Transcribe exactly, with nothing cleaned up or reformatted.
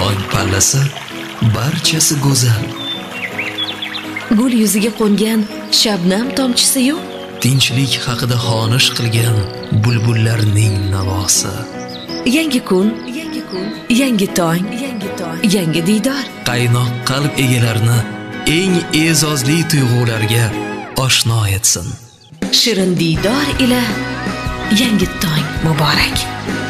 tong pallasi barchasi go'zal. Gul yuziga qo'ngan shabnam tomchisi-yu, Tinchlik haqida xonish qilgan bulbullarning navosi. Yangi kun, yangi kun, yangi tong, yangi tong, yangi diydor. Qaynoq qalb egalarini eng e'zozli tuyg'ularga oshno etsin. Shirin diydor ila yangi tong muborak.